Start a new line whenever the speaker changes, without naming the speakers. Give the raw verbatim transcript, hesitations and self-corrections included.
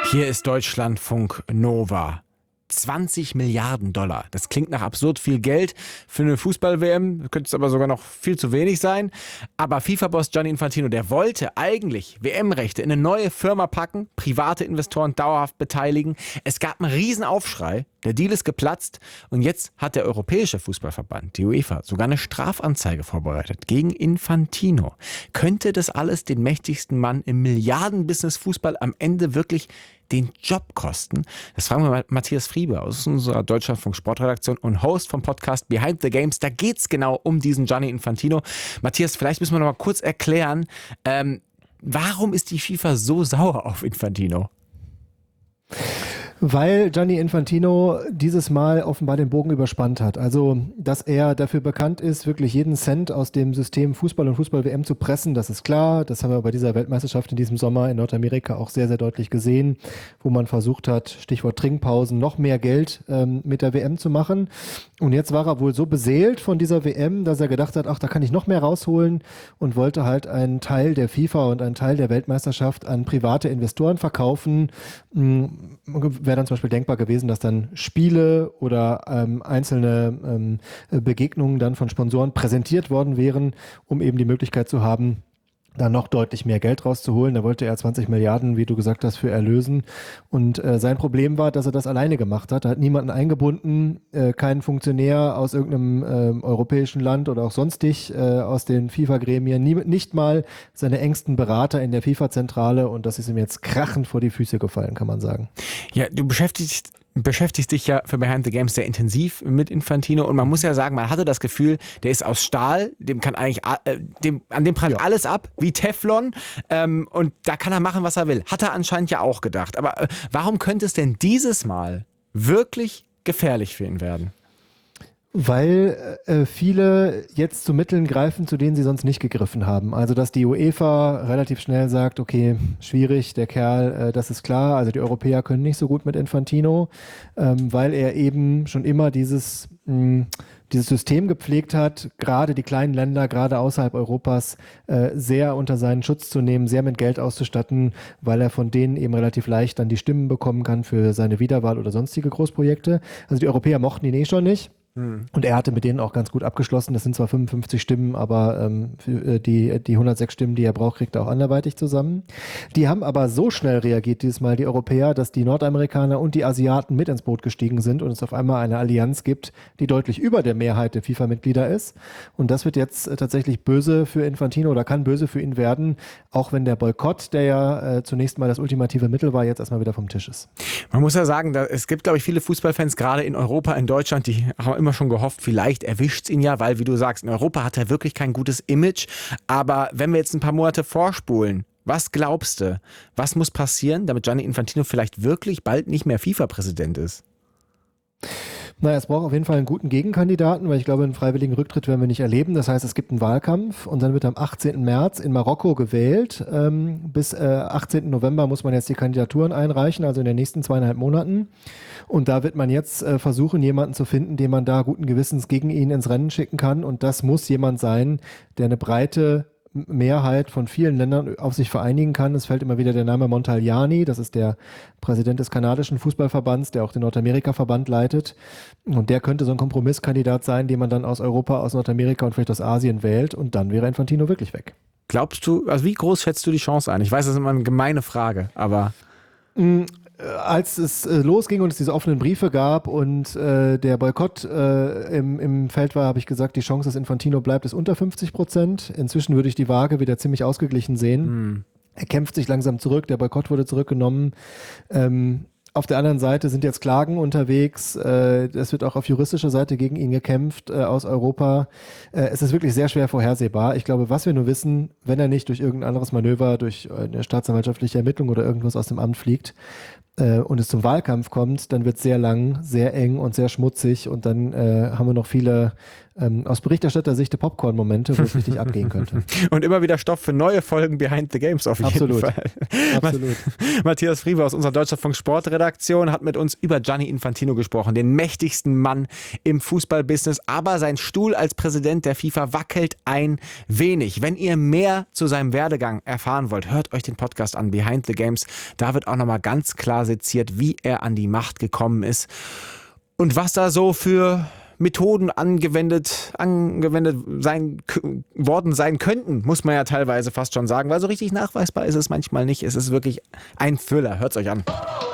Hier ist Deutschlandfunk Nova. zwanzig Milliarden Dollar. Das klingt nach absurd viel Geld für eine Fußball-W M, könnte es aber sogar noch viel zu wenig sein. Aber FIFA-Boss Gianni Infantino, der wollte eigentlich W M-Rechte in eine neue Firma packen, private Investoren dauerhaft beteiligen. Es gab einen Riesenaufschrei, der Deal ist geplatzt und jetzt hat der Europäische Fußballverband, die UEFA, sogar eine Strafanzeige vorbereitet gegen Infantino. Könnte das alles den mächtigsten Mann im Milliardenbusiness Fußball am Ende wirklich den Job kosten? Das fragen wir mal Matthias Friebe aus unserer Deutschlandfunk Sportredaktion und Host vom Podcast Behind the Games. Da geht es genau um diesen Gianni Infantino. Matthias, vielleicht müssen wir noch mal kurz erklären, ähm, warum ist die FIFA so sauer auf Infantino?
Weil Gianni Infantino dieses Mal offenbar den Bogen überspannt hat. Also, dass er dafür bekannt ist, wirklich jeden Cent aus dem System Fußball und Fußball-W M zu pressen, das ist klar. Das haben wir bei dieser Weltmeisterschaft in diesem Sommer in Nordamerika auch sehr, sehr deutlich gesehen, wo man versucht hat, Stichwort Trinkpausen, noch mehr Geld ähm, mit der W M zu machen. Und jetzt war er wohl so beseelt von dieser W M, dass er gedacht hat, ach, da kann ich noch mehr rausholen und wollte halt einen Teil der FIFA und einen Teil der Weltmeisterschaft an private Investoren verkaufen. Wäre dann zum Beispiel denkbar gewesen, dass dann Spiele oder ähm, einzelne ähm, Begegnungen dann von Sponsoren präsentiert worden wären, um eben die Möglichkeit zu haben, da noch deutlich mehr Geld rauszuholen. Da wollte er zwanzig Milliarden, wie du gesagt hast, für erlösen. Und äh, sein Problem war, dass er das alleine gemacht hat. Er hat niemanden eingebunden, äh, keinen Funktionär aus irgendeinem äh, europäischen Land oder auch sonstig äh, aus den FIFA-Gremien, nie, nicht mal seine engsten Berater in der FIFA-Zentrale. Und das ist ihm jetzt krachend vor die Füße gefallen, kann man sagen.
Ja, du beschäftigst beschäftigt dich ja für Behind the Games sehr intensiv mit Infantino und man muss ja sagen, man hatte das Gefühl, der ist aus Stahl, dem kann eigentlich, äh, dem, an dem prallt ja alles ab, wie Teflon, ähm, und da kann er machen, was er will. Hat er anscheinend ja auch gedacht. Aber äh, warum könnte es denn dieses Mal wirklich gefährlich für ihn werden?
Weil äh, viele jetzt zu Mitteln greifen, zu denen sie sonst nicht gegriffen haben. Also dass die UEFA relativ schnell sagt, okay, schwierig, der Kerl, äh, das ist klar. Also die Europäer können nicht so gut mit Infantino, ähm, weil er eben schon immer dieses, mh, dieses System gepflegt hat, gerade die kleinen Länder, gerade außerhalb Europas, äh, sehr unter seinen Schutz zu nehmen, sehr mit Geld auszustatten, weil er von denen eben relativ leicht dann die Stimmen bekommen kann für seine Wiederwahl oder sonstige Großprojekte. Also die Europäer mochten ihn eh schon nicht. Und er hatte mit denen auch ganz gut abgeschlossen. Das sind zwar fünfundfünfzig Stimmen, aber ähm, für die, die hundertsechs Stimmen, die er braucht, kriegt er auch anderweitig zusammen. Die haben aber so schnell reagiert dieses Mal, die Europäer, dass die Nordamerikaner und die Asiaten mit ins Boot gestiegen sind und es auf einmal eine Allianz gibt, die deutlich über der Mehrheit der FIFA-Mitglieder ist. Und das wird jetzt äh, tatsächlich böse für Infantino oder kann böse für ihn werden, auch wenn der Boykott, der ja äh, zunächst mal das ultimative Mittel war, jetzt erstmal wieder vom Tisch ist.
Man muss ja sagen, da, es gibt, glaube ich, viele Fußballfans, gerade in Europa, in Deutschland, die haben immer schon gehofft, vielleicht erwischt es ihn ja, weil, wie du sagst, in Europa hat er wirklich kein gutes Image. Aber wenn wir jetzt ein paar Monate vorspulen, was glaubst du, was muss passieren, damit Gianni Infantino vielleicht wirklich bald nicht mehr FIFA-Präsident ist?
Naja, es braucht auf jeden Fall einen guten Gegenkandidaten, weil ich glaube, einen freiwilligen Rücktritt werden wir nicht erleben. Das heißt, es gibt einen Wahlkampf und dann wird am achtzehnten März in Marokko gewählt. Ähm, bis äh, achtzehnten November muss man jetzt die Kandidaturen einreichen, also in den nächsten zweieinhalb Monaten. Und da wird man jetzt äh, versuchen, jemanden zu finden, den man da guten Gewissens gegen ihn ins Rennen schicken kann. Und das muss jemand sein, der eine breite Mehrheit von vielen Ländern auf sich vereinigen kann. Es fällt immer wieder der Name Montagliani, das ist der Präsident des kanadischen Fußballverbands, der auch den Nordamerika-Verband leitet. Und der könnte so ein Kompromisskandidat sein, den man dann aus Europa, aus Nordamerika und vielleicht aus Asien wählt. Und dann wäre Infantino wirklich weg.
Glaubst du, also wie groß schätzt du die Chance ein? Ich weiß, das ist immer eine gemeine Frage, aber...
Mm. Als es äh, losging und es diese offenen Briefe gab und äh, der Boykott äh, im, im Feld war, habe ich gesagt, die Chance, dass Infantino bleibt, ist unter fünfzig Prozent. Inzwischen würde ich die Waage wieder ziemlich ausgeglichen sehen. Hm. Er kämpft sich langsam zurück, der Boykott wurde zurückgenommen. Ähm, auf der anderen Seite sind jetzt Klagen unterwegs. Äh, es wird auch auf juristischer Seite gegen ihn gekämpft äh, aus Europa. Äh, es ist wirklich sehr schwer vorhersehbar. Ich glaube, was wir nur wissen, wenn er nicht durch irgendein anderes Manöver, durch eine staatsanwaltschaftliche Ermittlung oder irgendwas aus dem Amt fliegt, und es zum Wahlkampf kommt, dann wird es sehr lang, sehr eng und sehr schmutzig und dann äh, haben wir noch viele ähm, aus Berichterstatter-Sicht Popcorn-Momente, wo es richtig abgehen könnte.
Und immer wieder Stoff für neue Folgen Behind the Games auf jeden
Absolut.
Fall.
Absolut.
Matthias Friewe aus unserer Deutschlandfunk Sportredaktion hat mit uns über Gianni Infantino gesprochen, den mächtigsten Mann im Fußballbusiness, aber sein Stuhl als Präsident der FIFA wackelt ein wenig. Wenn ihr mehr zu seinem Werdegang erfahren wollt, hört euch den Podcast an, Behind the Games. Da wird auch nochmal ganz klar seziert, wie er an die Macht gekommen ist und was da so für Methoden angewendet, angewendet sein, worden sein könnten, muss man ja teilweise fast schon sagen, weil so richtig nachweisbar ist es manchmal nicht. Es ist wirklich ein Thriller. Hört's euch an.